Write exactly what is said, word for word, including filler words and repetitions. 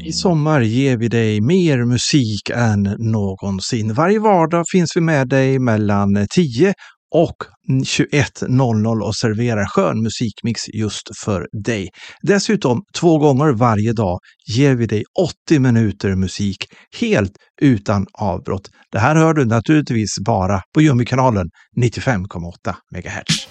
I sommar ger vi dig mer musik än någonsin. Varje vardag finns vi med dig mellan tio och tjugoett noll noll och serverar skön musikmix just för dig. Dessutom två gånger varje dag ger vi dig åttio minuter musik helt utan avbrott. Det här hör du naturligtvis bara på Jummy-kanalen nittiofem komma åtta megahertz.